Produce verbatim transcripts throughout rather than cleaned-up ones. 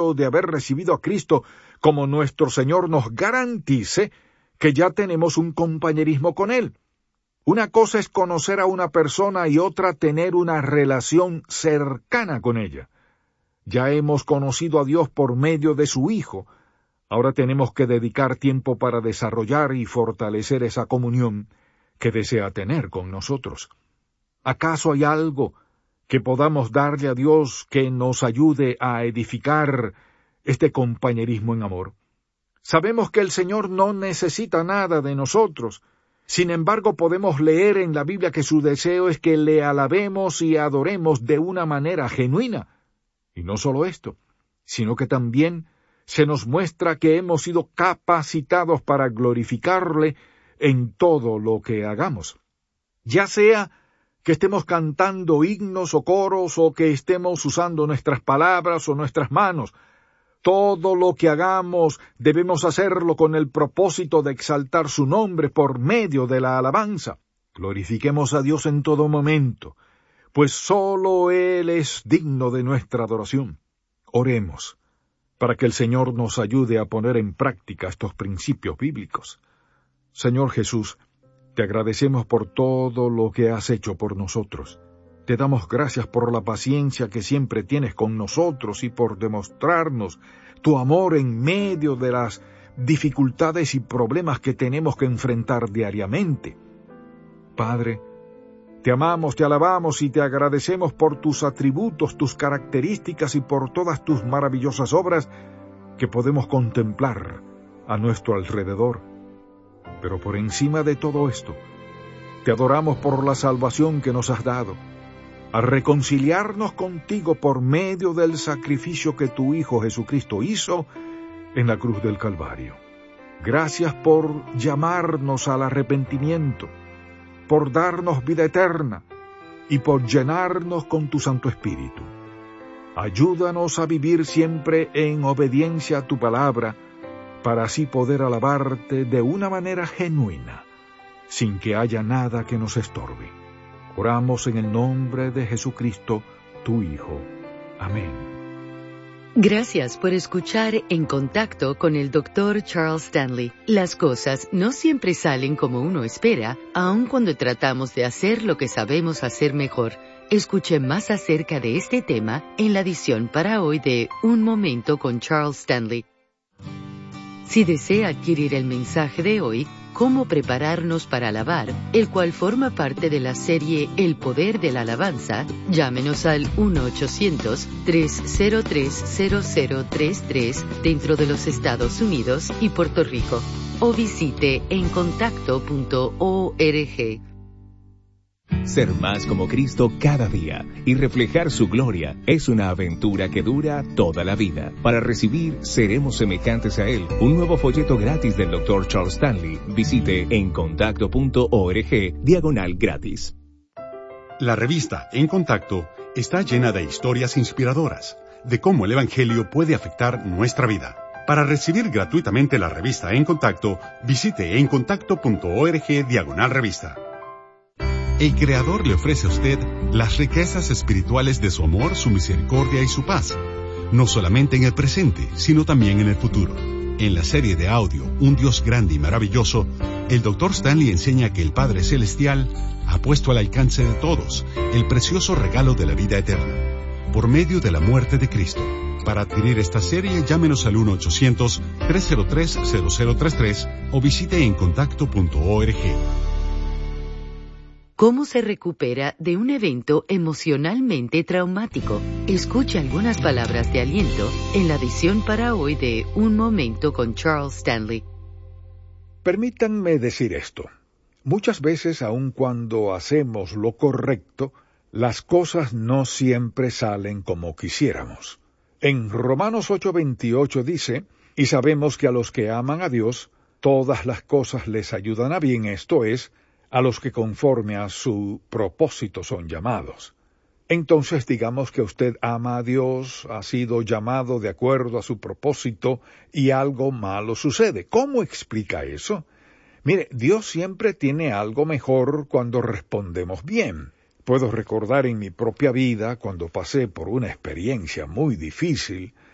hecho de haber recibido a Cristo como nuestro Señor nos garantice que ya tenemos un compañerismo con Él. Una cosa es conocer a una persona y otra tener una relación cercana con ella. Ya hemos conocido a Dios por medio de su Hijo. Ahora tenemos que dedicar tiempo para desarrollar y fortalecer esa comunión que desea tener con nosotros. ¿Acaso hay algo que podamos darle a Dios que nos ayude a edificar este compañerismo en amor? Sabemos que el Señor no necesita nada de nosotros. Sin embargo, podemos leer en la Biblia que su deseo es que le alabemos y adoremos de una manera genuina. Y no solo esto, sino que también se nos muestra que hemos sido capacitados para glorificarle en todo lo que hagamos. Ya sea que estemos cantando himnos o coros o que estemos usando nuestras palabras o nuestras manos, todo lo que hagamos debemos hacerlo con el propósito de exaltar su nombre por medio de la alabanza. Glorifiquemos a Dios en todo momento, pues sólo Él es digno de nuestra adoración. Oremos para que el Señor nos ayude a poner en práctica estos principios bíblicos. Señor Jesús, te agradecemos por todo lo que has hecho por nosotros. Te damos gracias por la paciencia que siempre tienes con nosotros y por demostrarnos tu amor en medio de las dificultades y problemas que tenemos que enfrentar diariamente. Padre, te amamos, te alabamos y te agradecemos por tus atributos, tus características y por todas tus maravillosas obras que podemos contemplar a nuestro alrededor. Pero por encima de todo esto, te adoramos por la salvación que nos has dado, a reconciliarnos contigo por medio del sacrificio que tu Hijo Jesucristo hizo en la cruz del Calvario. Gracias por llamarnos al arrepentimiento, por darnos vida eterna y por llenarnos con tu Santo Espíritu. Ayúdanos a vivir siempre en obediencia a tu palabra, para así poder alabarte de una manera genuina, sin que haya nada que nos estorbe. Oramos en el nombre de Jesucristo, tu Hijo. Amén. Gracias por escuchar En Contacto con el doctor Charles Stanley. Las cosas no siempre salen como uno espera, aun cuando tratamos de hacer lo que sabemos hacer mejor. Escuche más acerca de este tema en la edición para hoy de Un Momento con Charles Stanley. Si desea adquirir el mensaje de hoy, Cómo prepararnos para alabar, el cual forma parte de la serie El Poder de la Alabanza, llámenos al uno ochocientos, tres cero tres, cero cero tres tres dentro de los Estados Unidos y Puerto Rico, o visite en contacto punto org. Ser más como Cristo cada día y reflejar su gloria es una aventura que dura toda la vida. Para recibir Seremos semejantes a Él, un nuevo folleto gratis del doctor Charles Stanley, visite en contacto punto org diagonal gratis. La revista En Contacto está llena de historias inspiradoras de cómo el Evangelio puede afectar nuestra vida. Para recibir gratuitamente la revista En Contacto, visite en contacto punto org diagonal revista. El Creador le ofrece a usted las riquezas espirituales de su amor, su misericordia y su paz, no solamente en el presente, sino también en el futuro. En la serie de audio Un Dios Grande y Maravilloso, el doctor Stanley enseña que el Padre Celestial ha puesto al alcance de todos el precioso regalo de la vida eterna, por medio de la muerte de Cristo. Para adquirir esta serie, llámenos al uno ochocientos, tres cero tres, cero cero tres tres o visite en contacto punto org. ¿Cómo se recupera de un evento emocionalmente traumático? Escuche algunas palabras de aliento en la edición para hoy de Un Momento con Charles Stanley. Permítanme decir esto. Muchas veces, aun cuando hacemos lo correcto, las cosas no siempre salen como quisiéramos. En Romanos ocho veintiocho dice, y sabemos que a los que aman a Dios, todas las cosas les ayudan a bien, esto es, a los que conforme a su propósito son llamados. Entonces digamos que usted ama a Dios, ha sido llamado de acuerdo a su propósito y algo malo sucede. ¿Cómo explica eso? Mire, Dios siempre tiene algo mejor cuando respondemos bien. Puedo recordar en mi propia vida, cuando pasé por una experiencia muy difícil,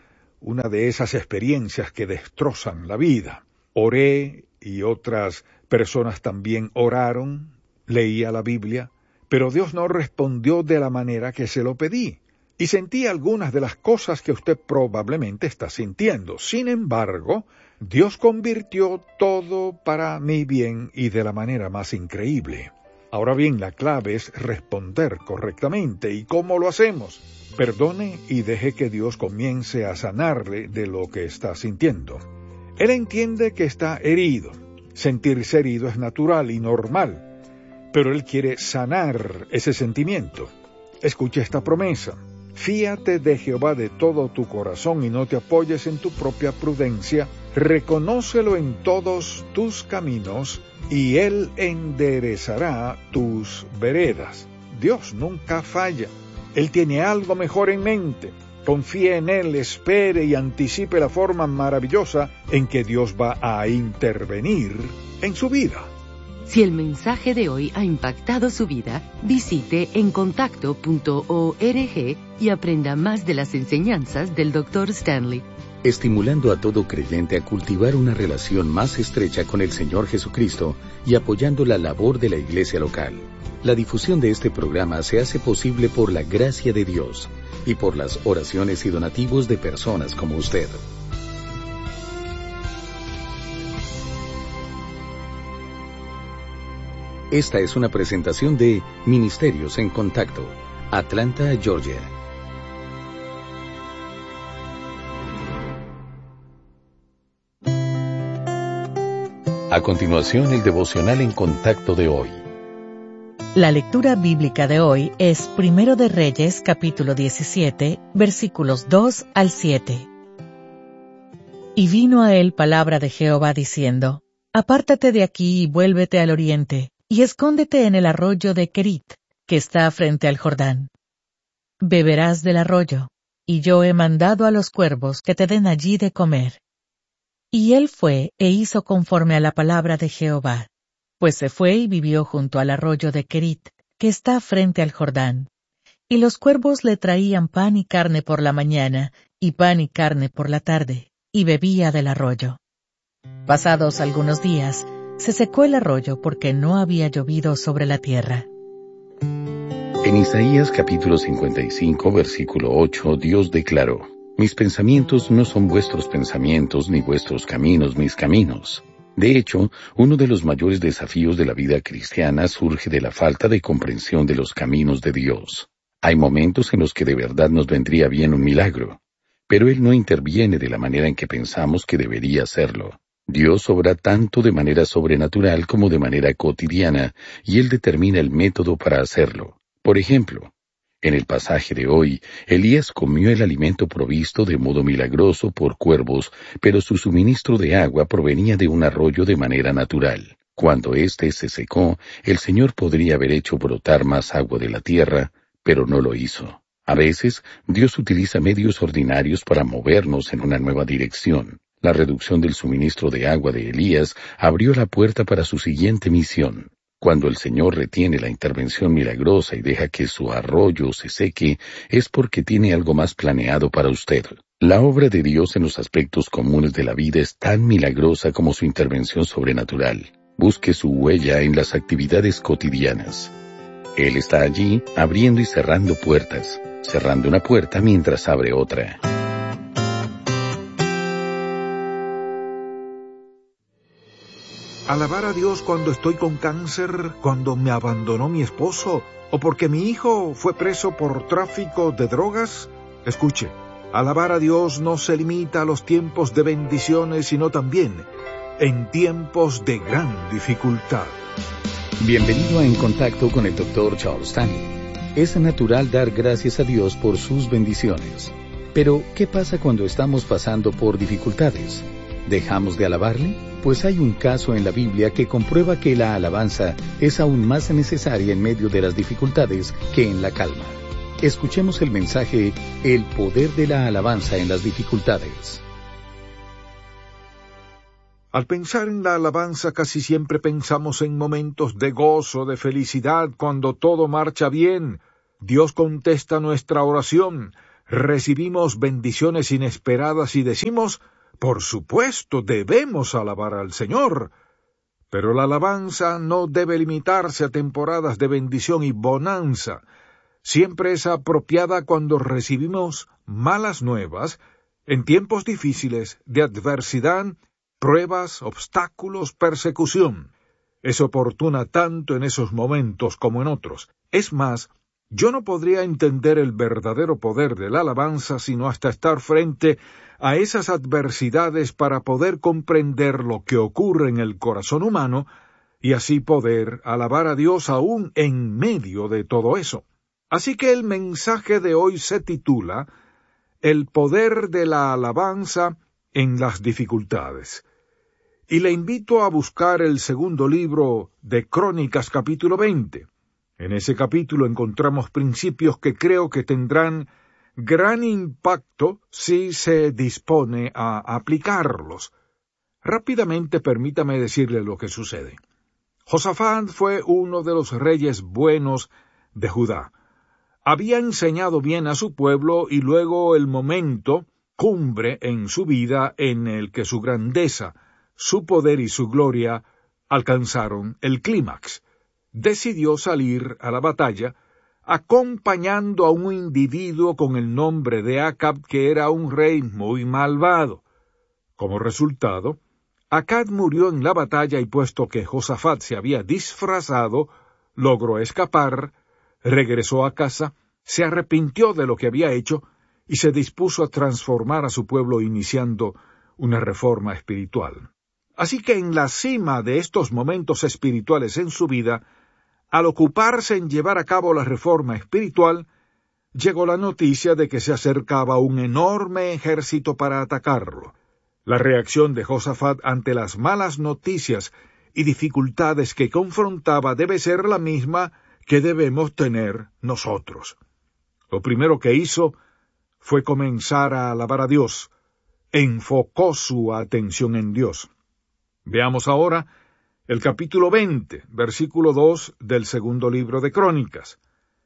una de esas experiencias que destrozan la vida. Oré y otras personas también oraron, leía la Biblia, pero Dios no respondió de la manera que se lo pedí. Y sentí algunas de las cosas que usted probablemente está sintiendo. Sin embargo, Dios convirtió todo para mi bien y de la manera más increíble. Ahora bien, la clave es responder correctamente. ¿Y cómo lo hacemos? Perdone y deje que Dios comience a sanarle de lo que está sintiendo. Él entiende que está herido. Sentirse herido es natural y normal, pero Él quiere sanar ese sentimiento. Escuche esta promesa. Fíate de Jehová de todo tu corazón y no te apoyes en tu propia prudencia. Reconócelo en todos tus caminos y Él enderezará tus veredas. Dios nunca falla. Él tiene algo mejor en mente. Confíe en Él, espere y anticipe la forma maravillosa en que Dios va a intervenir en su vida. Si el mensaje de hoy ha impactado su vida, visite encontacto punto org y aprenda más de las enseñanzas del doctor Stanley. Estimulando a todo creyente a cultivar una relación más estrecha con el Señor Jesucristo y apoyando la labor de la iglesia local. La difusión de este programa se hace posible por la gracia de Dios y por las oraciones y donativos de personas como usted. Esta es una presentación de Ministerios en Contacto, Atlanta, Georgia. A continuación, el devocional en contacto de hoy. La lectura bíblica de hoy es Primero de Reyes, capítulo diecisiete, versículos dos al siete. Y vino a él palabra de Jehová diciendo: Apártate de aquí y vuélvete al oriente, y escóndete en el arroyo de Querit, que está frente al Jordán. Beberás del arroyo, y yo he mandado a los cuervos que te den allí de comer. Y él fue e hizo conforme a la palabra de Jehová, pues se fue y vivió junto al arroyo de Querit, que está frente al Jordán. Y los cuervos le traían pan y carne por la mañana, y pan y carne por la tarde, y bebía del arroyo. Pasados algunos días, se secó el arroyo porque no había llovido sobre la tierra. En Isaías capítulo cincuenta y cinco, versículo ocho, Dios declaró: Mis pensamientos no son vuestros pensamientos, ni vuestros caminos mis caminos. De hecho, uno de los mayores desafíos de la vida cristiana surge de la falta de comprensión de los caminos de Dios. Hay momentos en los que de verdad nos vendría bien un milagro, pero Él no interviene de la manera en que pensamos que debería hacerlo. Dios obra tanto de manera sobrenatural como de manera cotidiana, y Él determina el método para hacerlo. Por ejemplo, en el pasaje de hoy, Elías comió el alimento provisto de modo milagroso por cuervos, pero su suministro de agua provenía de un arroyo de manera natural. Cuando éste se secó, el Señor podría haber hecho brotar más agua de la tierra, pero no lo hizo. A veces, Dios utiliza medios ordinarios para movernos en una nueva dirección. La reducción del suministro de agua de Elías abrió la puerta para su siguiente misión. Cuando el Señor retiene la intervención milagrosa y deja que su arroyo se seque, es porque tiene algo más planeado para usted. La obra de Dios en los aspectos comunes de la vida es tan milagrosa como su intervención sobrenatural. Busque su huella en las actividades cotidianas. Él está allí, abriendo y cerrando puertas, cerrando una puerta mientras abre otra. Alabar a Dios cuando estoy con cáncer, cuando me abandonó mi esposo, o porque mi hijo fue preso por tráfico de drogas. Escuche, alabar a Dios no se limita a los tiempos de bendiciones, sino también en tiempos de gran dificultad. Bienvenido a En Contacto con el doctor Charles Stanley. Es natural dar gracias a Dios por sus bendiciones. Pero, ¿qué pasa cuando estamos pasando por dificultades? ¿Dejamos de alabarle? Pues hay un caso en la Biblia que comprueba que la alabanza es aún más necesaria en medio de las dificultades que en la calma. Escuchemos el mensaje, El poder de la alabanza en las dificultades. Al pensar en la alabanza casi siempre pensamos en momentos de gozo, de felicidad, cuando todo marcha bien. Dios contesta nuestra oración, recibimos bendiciones inesperadas y decimos, por supuesto, debemos alabar al Señor. Pero la alabanza no debe limitarse a temporadas de bendición y bonanza. Siempre es apropiada cuando recibimos malas nuevas, en tiempos difíciles de adversidad, pruebas, obstáculos, persecución. Es oportuna tanto en esos momentos como en otros. Es más, yo no podría entender el verdadero poder de la alabanza sino hasta estar frente a esas adversidades para poder comprender lo que ocurre en el corazón humano y así poder alabar a Dios aún en medio de todo eso. Así que el mensaje de hoy se titula El poder de la alabanza en las dificultades. Y le invito a buscar el segundo libro de Crónicas, capítulo veinte. En ese capítulo encontramos principios que creo que tendrán gran impacto si se dispone a aplicarlos. Rápidamente permítame decirle lo que sucede. Josafat fue uno de los reyes buenos de Judá. Había enseñado bien a su pueblo y luego el momento cumbre en su vida en el que su grandeza, su poder y su gloria alcanzaron el clímax. Decidió salir a la batalla, acompañando a un individuo con el nombre de Acab, que era un rey muy malvado. Como resultado, Acab murió en la batalla y puesto que Josafat se había disfrazado, logró escapar, regresó a casa, se arrepintió de lo que había hecho y se dispuso a transformar a su pueblo iniciando una reforma espiritual. Así que en la cima de estos momentos espirituales en su vida, al ocuparse en llevar a cabo la reforma espiritual, llegó la noticia de que se acercaba un enorme ejército para atacarlo. La reacción de Josafat ante las malas noticias y dificultades que confrontaba debe ser la misma que debemos tener nosotros. Lo primero que hizo fue comenzar a alabar a Dios. Enfocó su atención en Dios. Veamos ahora el capítulo veinte, versículo dos del segundo libro de Crónicas.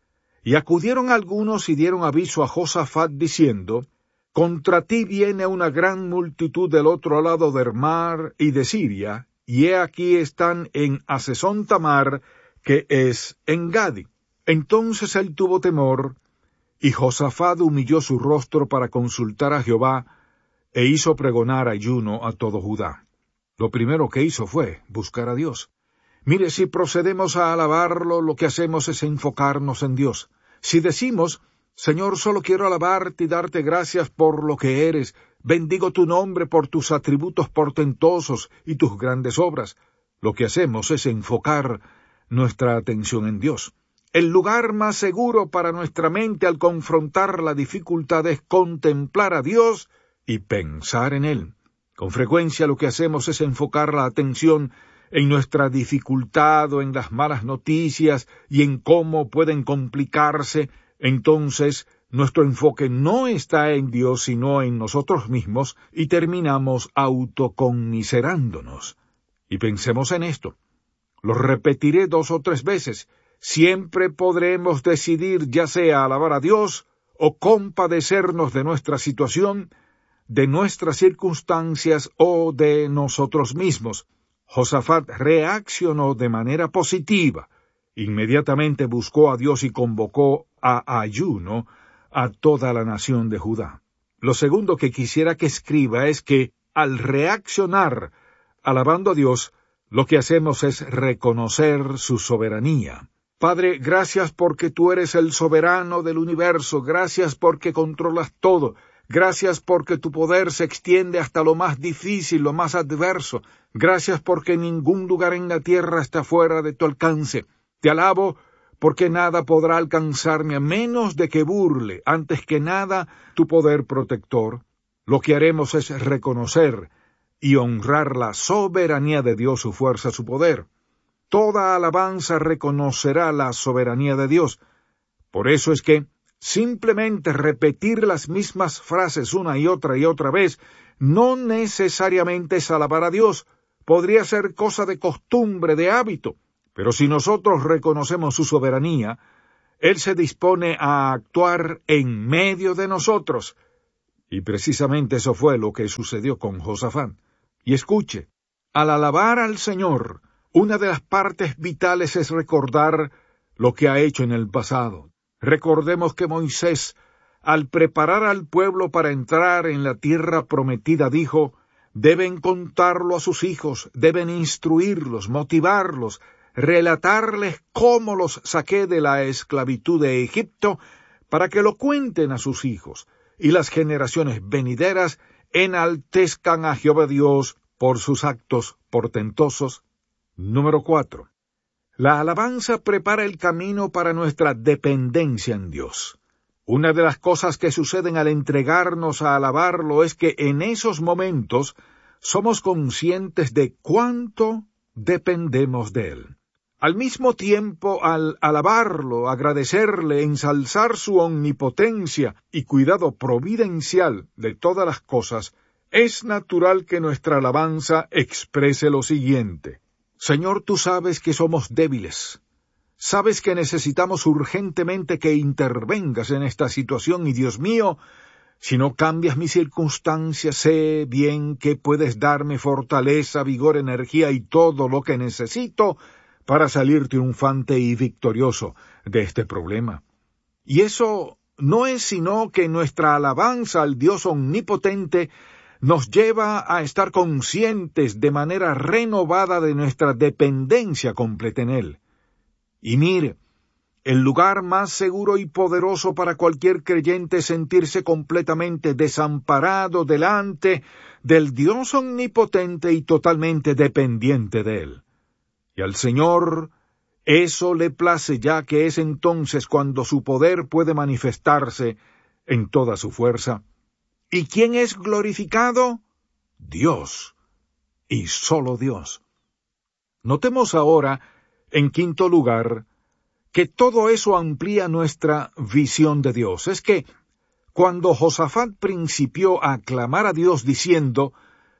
Y acudieron algunos y dieron aviso a Josafat diciendo, Contra ti viene una gran multitud del otro lado del mar y de Siria, y he aquí están en Hasezón Tamar, que es en Gadi. Entonces él tuvo temor, y Josafat humilló su rostro para consultar a Jehová, e hizo pregonar ayuno a todo Judá. Lo primero que hizo fue buscar a Dios. Mire, si procedemos a alabarlo, lo que hacemos es enfocarnos en Dios. Si decimos, Señor, solo quiero alabarte y darte gracias por lo que eres, bendigo tu nombre por tus atributos portentosos y tus grandes obras, lo que hacemos es enfocar nuestra atención en Dios. El lugar más seguro para nuestra mente al confrontar la dificultad es contemplar a Dios y pensar en Él. Con frecuencia lo que hacemos es enfocar la atención en nuestra dificultad o en las malas noticias y en cómo pueden complicarse. Entonces, nuestro enfoque no está en Dios sino en nosotros mismos y terminamos autoconmiserándonos. Y pensemos en esto. Lo repetiré dos o tres veces. Siempre podremos decidir ya sea alabar a Dios o compadecernos de nuestra situación, de nuestras circunstancias o de nosotros mismos. Josafat reaccionó de manera positiva. Inmediatamente buscó a Dios y convocó a ayuno a toda la nación de Judá. Lo segundo que quisiera que escriba es que, al reaccionar alabando a Dios, lo que hacemos es reconocer su soberanía. Padre, gracias porque tú eres el soberano del universo, gracias porque controlas todo. Gracias porque tu poder se extiende hasta lo más difícil, lo más adverso. Gracias porque ningún lugar en la tierra está fuera de tu alcance. Te alabo porque nada podrá alcanzarme a menos de que burle, antes que nada, tu poder protector. Lo que haremos es reconocer y honrar la soberanía de Dios, su fuerza, su poder. Toda alabanza reconocerá la soberanía de Dios. Por eso es que simplemente repetir las mismas frases una y otra y otra vez no necesariamente es alabar a Dios. Podría ser cosa de costumbre, de hábito. Pero si nosotros reconocemos su soberanía, Él se dispone a actuar en medio de nosotros. Y precisamente eso fue lo que sucedió con Josafat. Y escuche, al alabar al Señor, una de las partes vitales es recordar lo que ha hecho en el pasado. Recordemos que Moisés, al preparar al pueblo para entrar en la tierra prometida, dijo, deben contarlo a sus hijos, deben instruirlos, motivarlos, relatarles cómo los saqué de la esclavitud de Egipto, para que lo cuenten a sus hijos, y las generaciones venideras enaltezcan a Jehová Dios por sus actos portentosos. Número cuatro. La alabanza prepara el camino para nuestra dependencia en Dios. Una de las cosas que suceden al entregarnos a alabarlo es que en esos momentos somos conscientes de cuánto dependemos de Él. Al mismo tiempo, al alabarlo, agradecerle, ensalzar su omnipotencia y cuidado providencial de todas las cosas, es natural que nuestra alabanza exprese lo siguiente: Señor, tú sabes que somos débiles. Sabes que necesitamos urgentemente que intervengas en esta situación y, Dios mío, si no cambias mis circunstancias, sé bien que puedes darme fortaleza, vigor, energía y todo lo que necesito para salir triunfante y victorioso de este problema. Y eso no es sino que nuestra alabanza al Dios omnipotente nos lleva a estar conscientes de manera renovada de nuestra dependencia completa en Él. Y mire, el lugar más seguro y poderoso para cualquier creyente es sentirse completamente desamparado delante del Dios omnipotente y totalmente dependiente de Él. Y al Señor eso le place, ya que es entonces cuando su poder puede manifestarse en toda su fuerza. ¿Y quién es glorificado? Dios, y solo Dios. Notemos ahora, en quinto lugar, que todo eso amplía nuestra visión de Dios. Es que, cuando Josafat principió a clamar a Dios diciendo,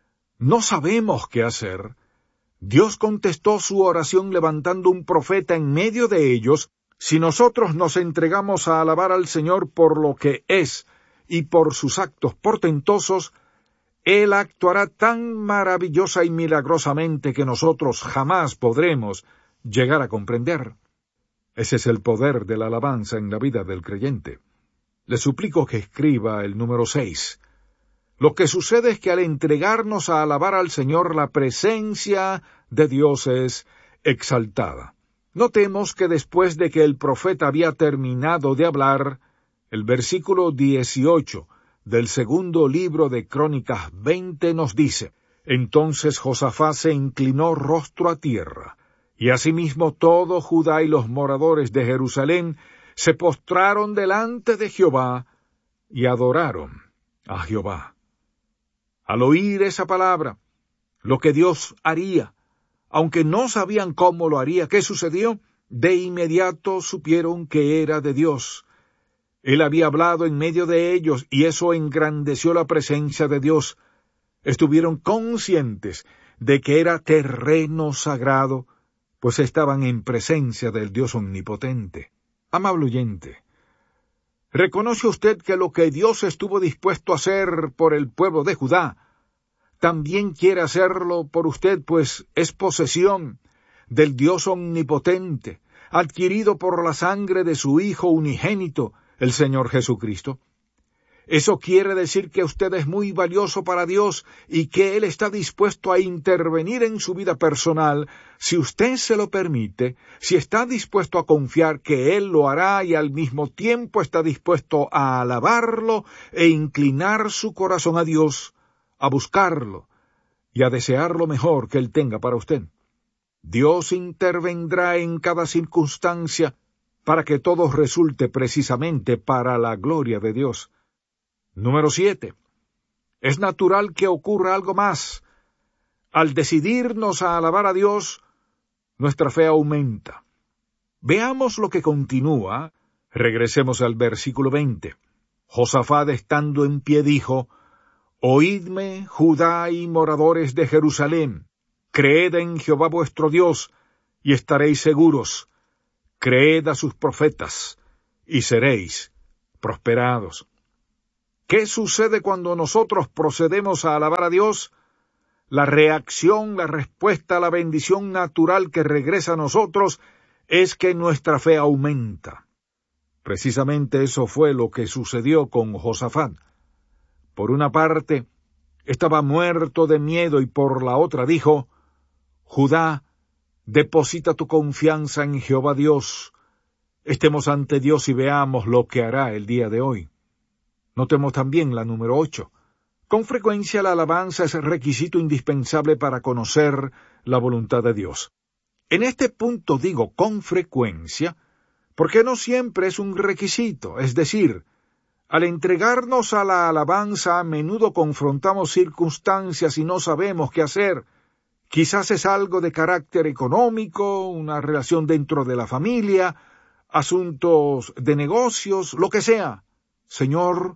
no sabemos qué hacer, Dios contestó su oración levantando un profeta en medio de ellos. Si nosotros nos entregamos a alabar al Señor por lo que es y por sus actos portentosos, Él actuará tan maravillosa y milagrosamente que nosotros jamás podremos llegar a comprender. Ese es el poder de la alabanza en la vida del creyente. Le suplico que escriba el número seis. Lo que sucede es que al entregarnos a alabar al Señor, la presencia de Dios es exaltada. Notemos que después de que el profeta había terminado de hablar, el versículo dieciocho del segundo libro de Crónicas veinte nos dice, entonces Josafat se inclinó rostro a tierra, y asimismo todo Judá y los moradores de Jerusalén se postraron delante de Jehová y adoraron a Jehová. Al oír esa palabra, lo que Dios haría, aunque no sabían cómo lo haría, ¿qué sucedió? De inmediato supieron que era de Dios. Él había hablado en medio de ellos, y eso engrandeció la presencia de Dios. Estuvieron conscientes de que era terreno sagrado, pues estaban en presencia del Dios omnipotente. Amable oyente, ¿reconoce usted que lo que Dios estuvo dispuesto a hacer por el pueblo de Judá, también quiere hacerlo por usted, pues es posesión del Dios omnipotente, adquirido por la sangre de su Hijo unigénito, el Señor Jesucristo? Eso quiere decir que usted es muy valioso para Dios y que Él está dispuesto a intervenir en su vida personal si usted se lo permite, si está dispuesto a confiar que Él lo hará y al mismo tiempo está dispuesto a alabarlo e inclinar su corazón a Dios, a buscarlo y a desear lo mejor que Él tenga para usted. Dios intervendrá en cada circunstancia para que todo resulte precisamente para la gloria de Dios. Número siete. Es natural que ocurra algo más. Al decidirnos a alabar a Dios, nuestra fe aumenta. Veamos lo que continúa. Regresemos al versículo veinte. Josafat, estando en pie, dijo, Oídme, Judá y moradores de Jerusalén, creed en Jehová vuestro Dios, y estaréis seguros. Creed a sus profetas, y seréis prosperados. ¿Qué sucede cuando nosotros procedemos a alabar a Dios? La reacción, la respuesta a la bendición natural que regresa a nosotros es que nuestra fe aumenta. Precisamente eso fue lo que sucedió con Josafat. Por una parte, estaba muerto de miedo y por la otra dijo, Judá, deposita tu confianza en Jehová Dios. Estemos ante Dios y veamos lo que hará el día de hoy. Notemos también la número ocho. Con frecuencia la alabanza es requisito indispensable para conocer la voluntad de Dios. En este punto digo con frecuencia, porque no siempre es un requisito, es decir, al entregarnos a la alabanza a menudo confrontamos circunstancias y no sabemos qué hacer. Quizás es algo de carácter económico, una relación dentro de la familia, asuntos de negocios, lo que sea. Señor,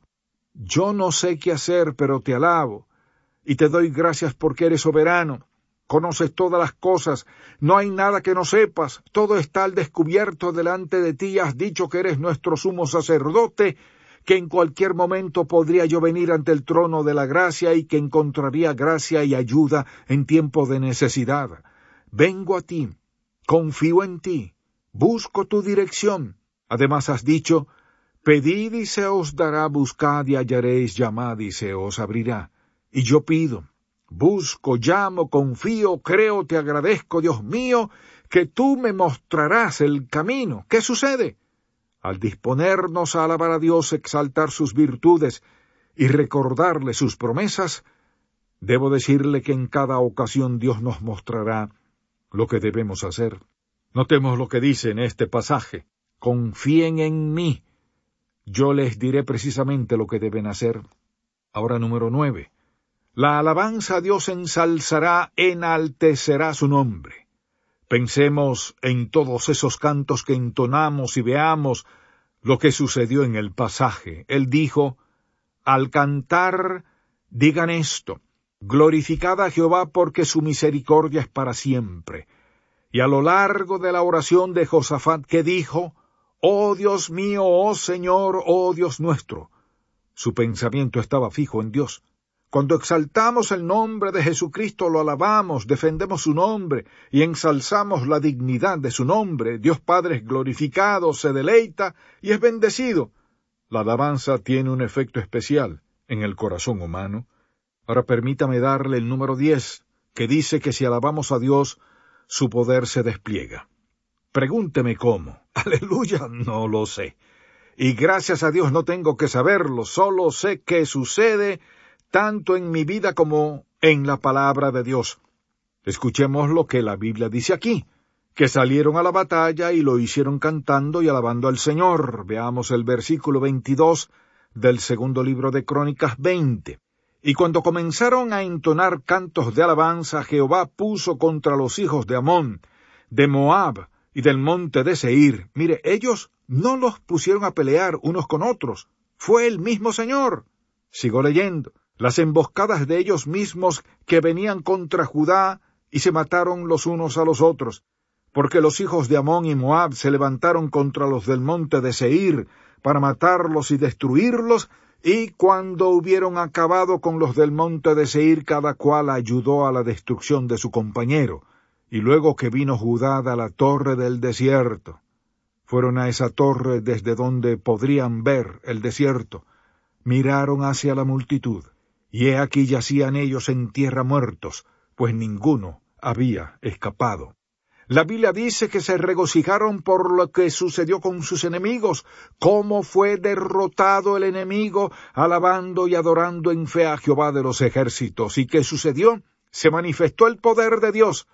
yo no sé qué hacer, pero te alabo, y te doy gracias porque eres soberano. Conoces todas las cosas, no hay nada que no sepas, todo está al descubierto delante de ti, has dicho que eres nuestro sumo sacerdote, que en cualquier momento podría yo venir ante el trono de la gracia y que encontraría gracia y ayuda en tiempo de necesidad. Vengo a ti, confío en ti, busco tu dirección. Además has dicho, pedid y se os dará, buscad y hallaréis, llamad y se os abrirá. Y yo pido, busco, llamo, confío, creo, te agradezco, Dios mío, que tú me mostrarás el camino. ¿Qué sucede? Al disponernos a alabar a Dios, exaltar sus virtudes y recordarle sus promesas, debo decirle que en cada ocasión Dios nos mostrará lo que debemos hacer. Notemos lo que dice en este pasaje. Confíen en mí. Yo les diré precisamente lo que deben hacer. Ahora número nueve. La alabanza a Dios ensalzará, enaltecerá su nombre. Pensemos en todos esos cantos que entonamos y veamos lo que sucedió en el pasaje. Él dijo, al cantar, digan esto, glorificad a Jehová porque su misericordia es para siempre. Y a lo largo de la oración de Josafat, que dijo, oh Dios mío, oh Señor, oh Dios nuestro. Su pensamiento estaba fijo en Dios. Cuando exaltamos el nombre de Jesucristo, lo alabamos, defendemos su nombre y ensalzamos la dignidad de su nombre. Dios Padre es glorificado, se deleita y es bendecido. La alabanza tiene un efecto especial en el corazón humano. Ahora permítame darle el número diez, que dice que si alabamos a Dios, su poder se despliega. Pregúnteme cómo. Aleluya, no lo sé. Y gracias a Dios no tengo que saberlo, solo sé que sucede tanto en mi vida como en la palabra de Dios. Escuchemos lo que la Biblia dice aquí, que salieron a la batalla y lo hicieron cantando y alabando al Señor. Veamos el versículo veintidós del segundo libro de Crónicas veinte. Y cuando comenzaron a entonar cantos de alabanza, Jehová puso contra los hijos de Amón, de Moab y del monte de Seir. Mire, ellos no los pusieron a pelear unos con otros, fue el mismo Señor. Sigo leyendo. Las emboscadas de ellos mismos que venían contra Judá y se mataron los unos a los otros, porque los hijos de Amón y Moab se levantaron contra los del monte de Seir para matarlos y destruirlos, y cuando hubieron acabado con los del monte de Seir, cada cual ayudó a la destrucción de su compañero, y luego que vino Judá a la torre del desierto, fueron a esa torre desde donde podrían ver el desierto, miraron hacia la multitud, y he aquí yacían ellos en tierra muertos, pues ninguno había escapado. La Biblia dice que se regocijaron por lo que sucedió con sus enemigos, cómo fue derrotado el enemigo, alabando y adorando en fe a Jehová de los ejércitos. ¿Y qué sucedió? Se manifestó el poder de Dios,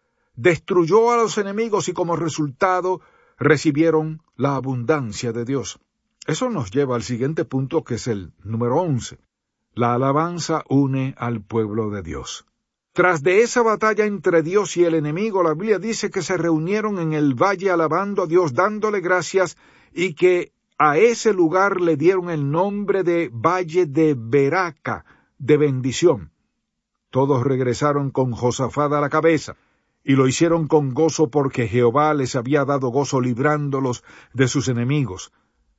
destruyó a los enemigos y como resultado recibieron la abundancia de Dios. Eso nos lleva al siguiente punto, que es el número once. La alabanza une al pueblo de Dios. Tras de esa batalla entre Dios y el enemigo, la Biblia dice que se reunieron en el valle alabando a Dios, dándole gracias, y que a ese lugar le dieron el nombre de Valle de Beraca, de bendición. Todos regresaron con Josafat a la cabeza, y lo hicieron con gozo porque Jehová les había dado gozo librándolos de sus enemigos.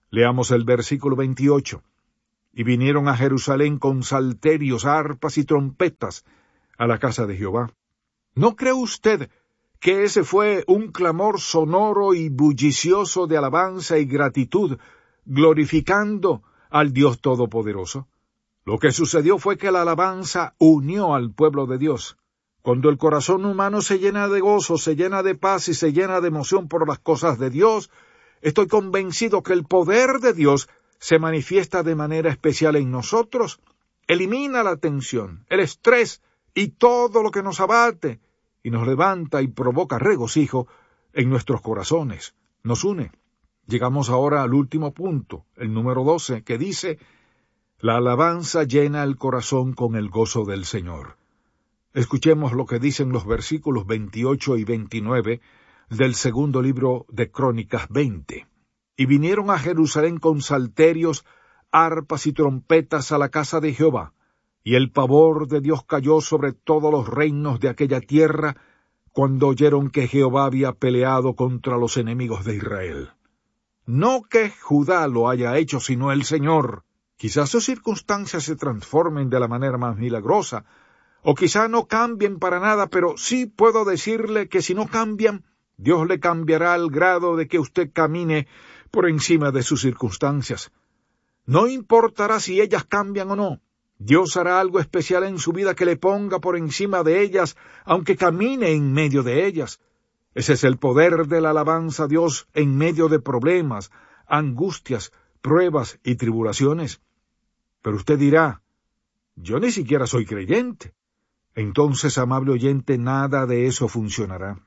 Leamos el versículo veintiocho. Y vinieron a Jerusalén con salterios, arpas y trompetas a la casa de Jehová. ¿No cree usted que ese fue un clamor sonoro y bullicioso de alabanza y gratitud, glorificando al Dios Todopoderoso? Lo que sucedió fue que la alabanza unió al pueblo de Dios. Cuando el corazón humano se llena de gozo, se llena de paz y se llena de emoción por las cosas de Dios, estoy convencido que el poder de Dios se manifiesta de manera especial en nosotros, elimina la tensión, el estrés y todo lo que nos abate, y nos levanta y provoca regocijo en nuestros corazones, nos une. Llegamos ahora al último punto, el número doce, que dice, la alabanza llena el corazón con el gozo del Señor. Escuchemos lo que dicen los versículos veintiocho y veintinueve del segundo libro de Crónicas veinte. Y vinieron a Jerusalén con salterios, arpas y trompetas a la casa de Jehová, y el pavor de Dios cayó sobre todos los reinos de aquella tierra, cuando oyeron que Jehová había peleado contra los enemigos de Israel. No que Judá lo haya hecho, sino el Señor. Quizás sus circunstancias se transformen de la manera más milagrosa, o quizá no cambien para nada, pero sí puedo decirle que si no cambian, Dios le cambiará al grado de que usted camine por encima de sus circunstancias. No importará si ellas cambian o no. Dios hará algo especial en su vida que le ponga por encima de ellas, aunque camine en medio de ellas. Ese es el poder de la alabanza a Dios en medio de problemas, angustias, pruebas y tribulaciones. Pero usted dirá, yo ni siquiera soy creyente. Entonces, amable oyente, nada de eso funcionará.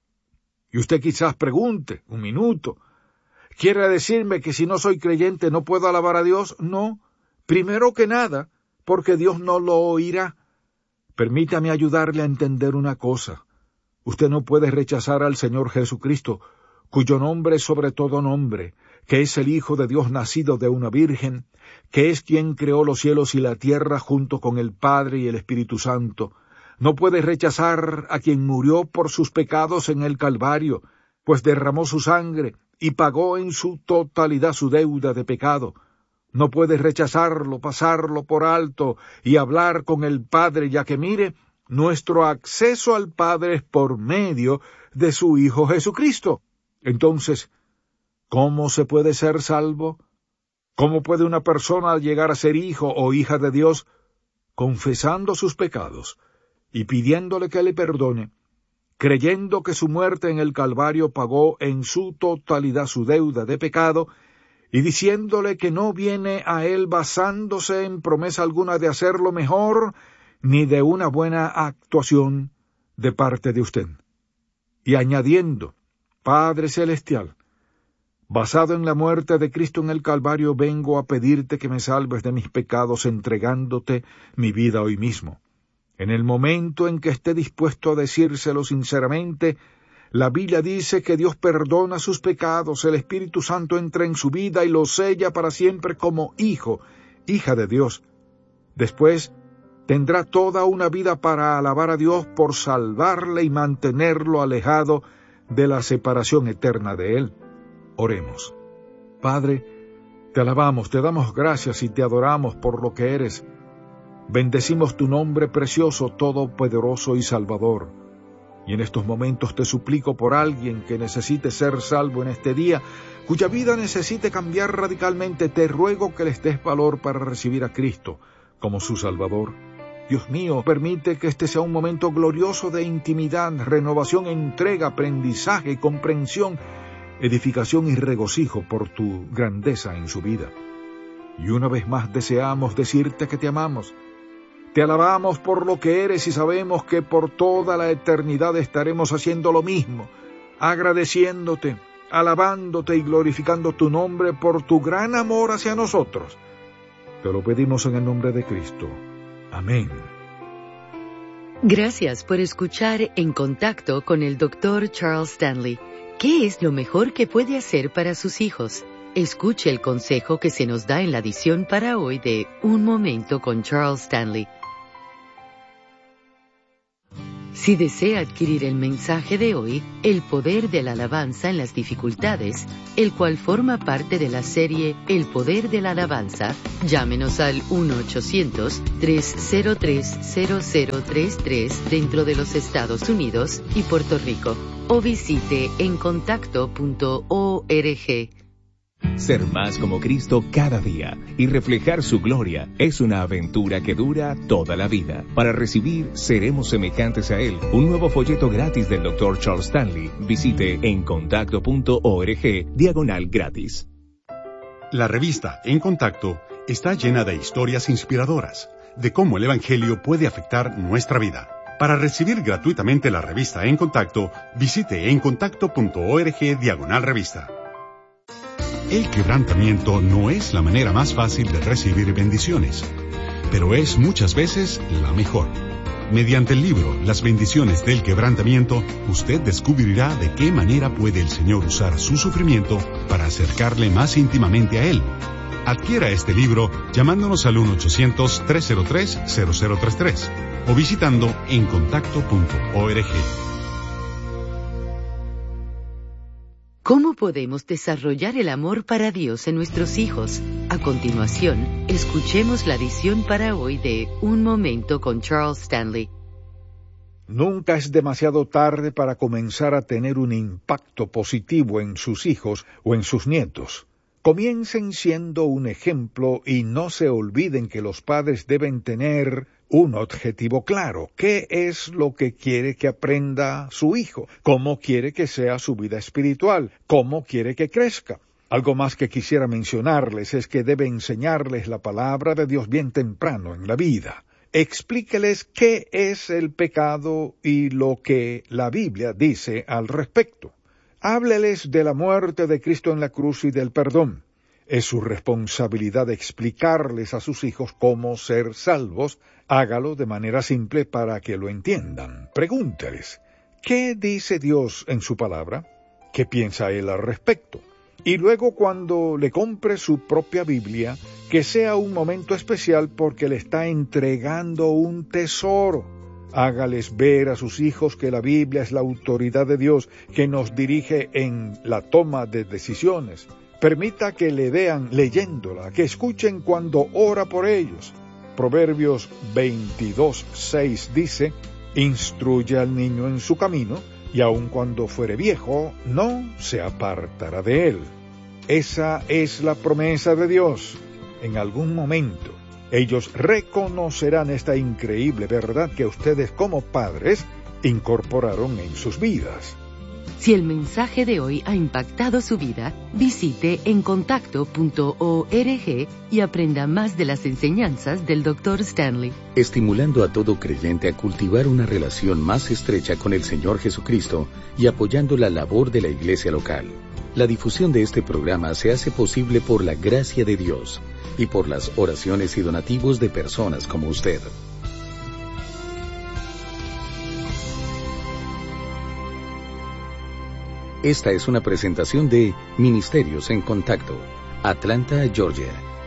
Y usted quizás pregunte, un minuto, ¿quiere decirme que si no soy creyente no puedo alabar a Dios? No, primero que nada, porque Dios no lo oirá. Permítame ayudarle a entender una cosa. Usted no puede rechazar al Señor Jesucristo, cuyo nombre es sobre todo nombre, que es el Hijo de Dios nacido de una virgen, que es quien creó los cielos y la tierra junto con el Padre y el Espíritu Santo. No puede rechazar a quien murió por sus pecados en el Calvario, pues derramó su sangre y pagó en su totalidad su deuda de pecado. No puede rechazarlo, pasarlo por alto y hablar con el Padre, ya que mire, nuestro acceso al Padre es por medio de su Hijo Jesucristo. Entonces, ¿cómo se puede ser salvo? ¿Cómo puede una persona llegar a ser hijo o hija de Dios? Confesando sus pecados y pidiéndole que le perdone, creyendo que su muerte en el Calvario pagó en su totalidad su deuda de pecado, y diciéndole que no viene a él basándose en promesa alguna de hacerlo mejor, ni de una buena actuación de parte de usted. Y añadiendo, Padre Celestial, basado en la muerte de Cristo en el Calvario, vengo a pedirte que me salves de mis pecados entregándote mi vida hoy mismo. En el momento en que esté dispuesto a decírselo sinceramente, la Biblia dice que Dios perdona sus pecados, el Espíritu Santo entra en su vida y lo sella para siempre como hijo, hija de Dios. Después, tendrá toda una vida para alabar a Dios por salvarle y mantenerlo alejado de la separación eterna de Él. Oremos. Padre, te alabamos, te damos gracias y te adoramos por lo que eres. Bendecimos tu nombre precioso, todopoderoso y salvador. Y en estos momentos te suplico por alguien que necesite ser salvo en este día, cuya vida necesite cambiar radicalmente, te ruego que les des valor para recibir a Cristo como su Salvador. Dios mío, permite que este sea un momento glorioso de intimidad, renovación, entrega, aprendizaje, comprensión, edificación y regocijo por tu grandeza en su vida. Y una vez más deseamos decirte que te amamos. Te alabamos por lo que eres y sabemos que por toda la eternidad estaremos haciendo lo mismo, agradeciéndote, alabándote y glorificando tu nombre por tu gran amor hacia nosotros. Te lo pedimos en el nombre de Cristo. Amén. Gracias por escuchar En Contacto con el doctor Charles Stanley. ¿Qué es lo mejor que puede hacer para sus hijos? Escuche el consejo que se nos da en la edición para hoy de Un Momento con Charles Stanley. Si desea adquirir el mensaje de hoy, El poder de la alabanza en las dificultades, el cual forma parte de la serie El poder de la alabanza, llámenos al uno ochocientos, tres cero tres, cero cero tres tres dentro de los Estados Unidos y Puerto Rico, o visite en contacto punto org. Ser más como Cristo cada día y reflejar su gloria es una aventura que dura toda la vida. Para recibir Seremos semejantes a Él, un nuevo folleto gratis del doctor Charles Stanley, visite en contacto punto org diagonal gratis. La revista En Contacto está llena de historias inspiradoras de cómo el Evangelio puede afectar nuestra vida. Para recibir gratuitamente la revista En Contacto, visite en contacto punto org diagonal revista. El quebrantamiento no es la manera más fácil de recibir bendiciones, pero es muchas veces la mejor. Mediante el libro Las bendiciones del quebrantamiento, usted descubrirá de qué manera puede el Señor usar su sufrimiento para acercarle más íntimamente a Él. Adquiera este libro llamándonos al uno ochocientos, tres cero tres, cero cero tres tres o visitando en contacto punto org. ¿Cómo podemos desarrollar el amor para Dios en nuestros hijos? A continuación, escuchemos la edición para hoy de Un Momento con Charles Stanley. Nunca es demasiado tarde para comenzar a tener un impacto positivo en sus hijos o en sus nietos. Comiencen siendo un ejemplo y no se olviden que los padres deben tener un objetivo claro. ¿Qué es lo que quiere que aprenda su hijo? ¿Cómo quiere que sea su vida espiritual? ¿Cómo quiere que crezca? Algo más que quisiera mencionarles es que debe enseñarles la palabra de Dios bien temprano en la vida. Explíqueles qué es el pecado y lo que la Biblia dice al respecto. Hábleles de la muerte de Cristo en la cruz y del perdón. Es su responsabilidad explicarles a sus hijos cómo ser salvos. Hágalo de manera simple para que lo entiendan. Pregúnteles, ¿qué dice Dios en su palabra? ¿Qué piensa Él al respecto? Y luego cuando le compre su propia Biblia, que sea un momento especial porque le está entregando un tesoro. Hágales ver a sus hijos que la Biblia es la autoridad de Dios que nos dirige en la toma de decisiones. Permita que le vean leyéndola, que escuchen cuando ora por ellos. Proverbios veintidós, seis dice, instruye al niño en su camino, y aun cuando fuere viejo, no se apartará de él. Esa es la promesa de Dios. En algún momento, ellos reconocerán esta increíble verdad que ustedes como padres incorporaron en sus vidas. Si el mensaje de hoy ha impactado su vida, visite en contacto punto org y aprenda más de las enseñanzas del doctor Stanley. Estimulando a todo creyente a cultivar una relación más estrecha con el Señor Jesucristo y apoyando la labor de la iglesia local. La difusión de este programa se hace posible por la gracia de Dios y por las oraciones y donativos de personas como usted. Esta es una presentación de Ministerios en Contacto, Atlanta, Georgia.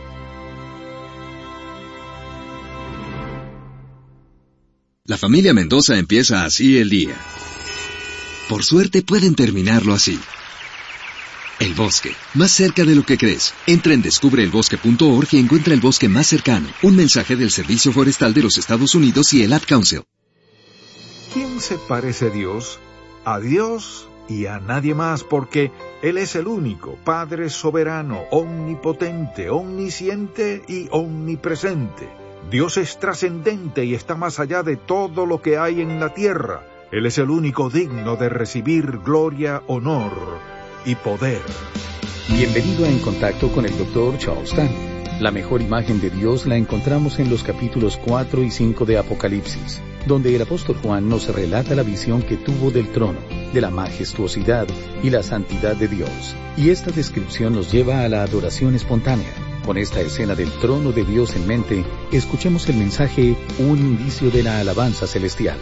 La familia Mendoza empieza así el día. Por suerte pueden terminarlo así. El bosque, más cerca de lo que crees. Entra en descubre el bosque punto org y encuentra el bosque más cercano. Un mensaje del Servicio Forestal de los Estados Unidos y el Ad Council. ¿Quién se parece a Dios? A Dios y a nadie más, porque Él es el único, Padre soberano, omnipotente, omnisciente y omnipresente. Dios es trascendente y está más allá de todo lo que hay en la tierra. Él es el único digno de recibir gloria, honor y poder. Bienvenido a En Contacto con el doctor Charles Stanley. La mejor imagen de Dios la encontramos en los capítulos cuatro y cinco de Apocalipsis, donde el apóstol Juan nos relata la visión que tuvo del trono, de la majestuosidad y la santidad de Dios. Y esta descripción nos lleva a la adoración espontánea. Con esta escena del trono de Dios en mente, escuchemos el mensaje Un indicio de la alabanza celestial.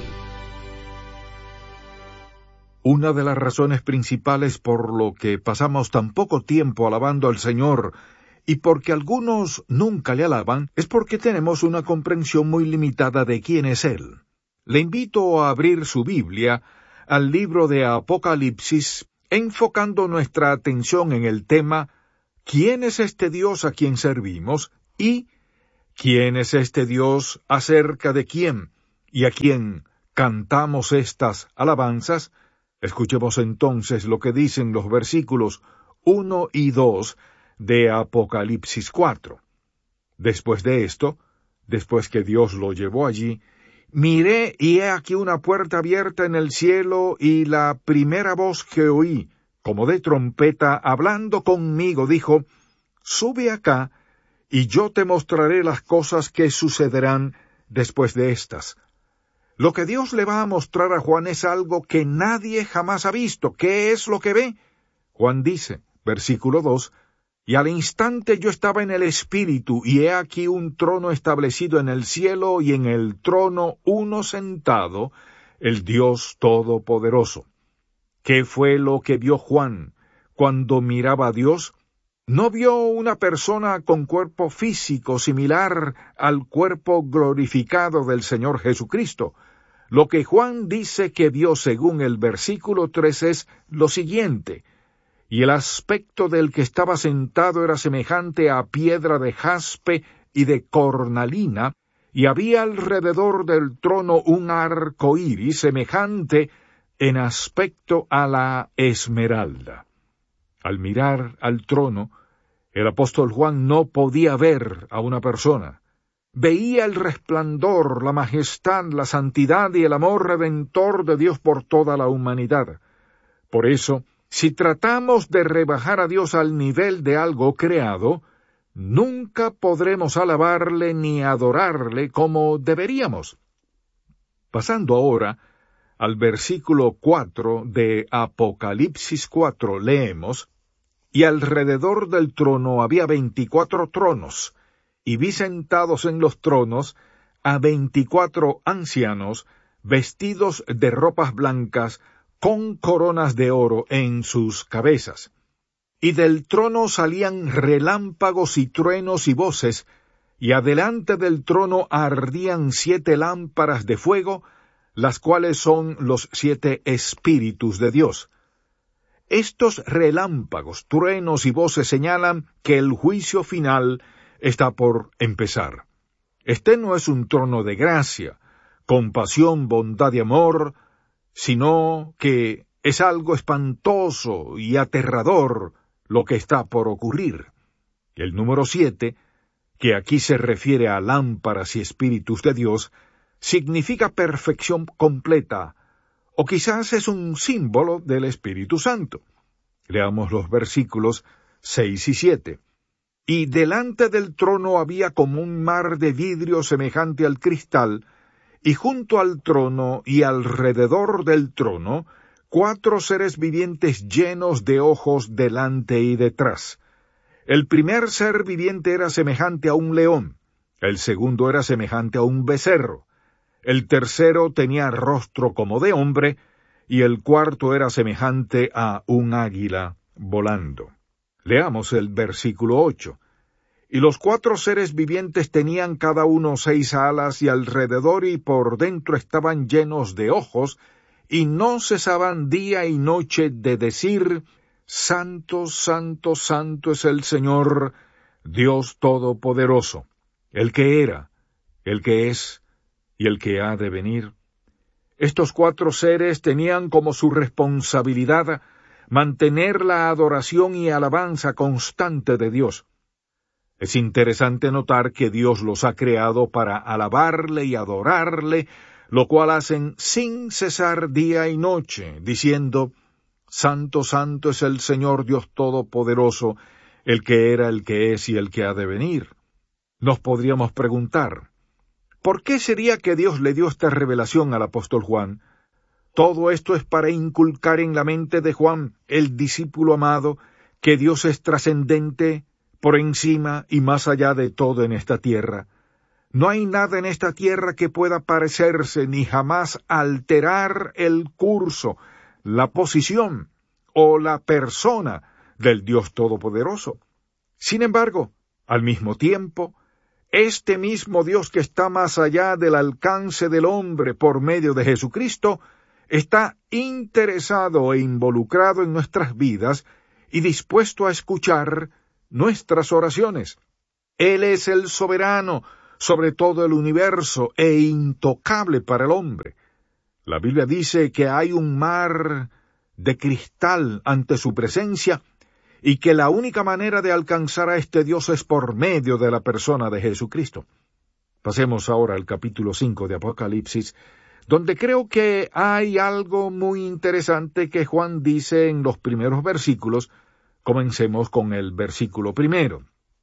Una de las razones principales por lo que pasamos tan poco tiempo alabando al Señor y porque algunos nunca le alaban es porque tenemos una comprensión muy limitada de quién es Él. Le invito a abrir su Biblia al libro de Apocalipsis, enfocando nuestra atención en el tema ¿quién es este Dios a quien servimos? Y ¿quién es este Dios acerca de quién y a quien cantamos estas alabanzas? Escuchemos entonces lo que dicen los versículos uno y dos de Apocalipsis cuatro. Después de esto, después que Dios lo llevó allí, miré y he aquí una puerta abierta en el cielo, y la primera voz que oí, como de trompeta, hablando conmigo, dijo: Sube acá, y yo te mostraré las cosas que sucederán después de estas. Lo que Dios le va a mostrar a Juan es algo que nadie jamás ha visto. ¿Qué es lo que ve? Juan dice, versículo dos, y al instante yo estaba en el Espíritu, y he aquí un trono establecido en el cielo, y en el trono uno sentado, el Dios Todopoderoso. ¿Qué fue lo que vio Juan cuando miraba a Dios? No vio una persona con cuerpo físico similar al cuerpo glorificado del Señor Jesucristo. Lo que Juan dice que vio según el versículo tres es lo siguiente: y el aspecto del que estaba sentado era semejante a piedra de jaspe y de cornalina, y había alrededor del trono un arco iris semejante en aspecto a la esmeralda. Al mirar al trono, el apóstol Juan no podía ver a una persona. Veía el resplandor, la majestad, la santidad y el amor redentor de Dios por toda la humanidad. Por eso, si tratamos de rebajar a Dios al nivel de algo creado, nunca podremos alabarle ni adorarle como deberíamos. Pasando ahora al versículo cuatro de Apocalipsis cuatro, leemos: Y alrededor del trono había veinticuatro tronos, y vi sentados en los tronos a veinticuatro ancianos, vestidos de ropas blancas, con coronas de oro en sus cabezas. Y del trono salían relámpagos y truenos y voces, y adelante del trono ardían siete lámparas de fuego, las cuales son los siete espíritus de Dios. Estos relámpagos, truenos y voces señalan que el juicio final está por empezar. Este no es un trono de gracia, compasión, bondad y amor, sino que es algo espantoso y aterrador lo que está por ocurrir. El número siete, que aquí se refiere a lámparas y espíritus de Dios, significa perfección completa, o quizás es un símbolo del Espíritu Santo. Leamos los versículos seis y siete. Y delante del trono había como un mar de vidrio semejante al cristal, y junto al trono y alrededor del trono, cuatro seres vivientes llenos de ojos delante y detrás. El primer ser viviente era semejante a un león, el segundo era semejante a un becerro, el tercero tenía rostro como de hombre, y el cuarto era semejante a un águila volando. Leamos el versículo ocho. Y los cuatro seres vivientes tenían cada uno seis alas, y alrededor y por dentro estaban llenos de ojos, y no cesaban día y noche de decir: Santo, santo, santo es el Señor, Dios Todopoderoso, el que era, el que es, y el que ha de venir. Estos cuatro seres tenían como su responsabilidad mantener la adoración y alabanza constante de Dios. Es interesante notar que Dios los ha creado para alabarle y adorarle, lo cual hacen sin cesar día y noche, diciendo: Santo, santo es el Señor Dios Todopoderoso, el que era, el que es y el que ha de venir. Nos podríamos preguntar, ¿por qué sería que Dios le dio esta revelación al apóstol Juan? Todo esto es para inculcar en la mente de Juan, el discípulo amado, que Dios es trascendente, por encima y más allá de todo en esta tierra. No hay nada en esta tierra que pueda parecerse ni jamás alterar el curso, la posición o la persona del Dios Todopoderoso. Sin embargo, al mismo tiempo, este mismo Dios que está más allá del alcance del hombre por medio de Jesucristo, está interesado e involucrado en nuestras vidas y dispuesto a escuchar nuestras oraciones. Él es el soberano sobre todo el universo e intocable para el hombre. La Biblia dice que hay un mar de cristal ante su presencia y que la única manera de alcanzar a este Dios es por medio de la persona de Jesucristo. Pasemos ahora al capítulo cinco de Apocalipsis, donde creo que hay algo muy interesante que Juan dice en los primeros versículos. Comencemos con el versículo primero.